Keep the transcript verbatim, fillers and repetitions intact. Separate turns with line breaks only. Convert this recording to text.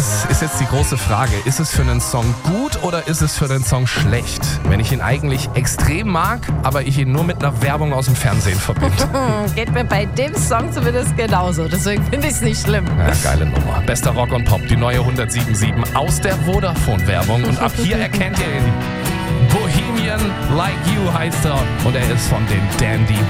Das ist jetzt die große Frage. Ist es für einen Song gut oder ist es für einen Song schlecht? Wenn ich ihn eigentlich extrem mag, aber ich ihn nur mit einer Werbung aus dem Fernsehen verbinde.
Geht mir bei dem Song zumindest genauso. Deswegen finde ich es nicht schlimm.
Ja, geile Nummer. Bester Rock und Pop, die neue hundertsieben Komma sieben aus der Vodafone-Werbung. Und ab hier erkennt ihr ihn. Bohemian Like You heißt er. Und er ist von den Dandy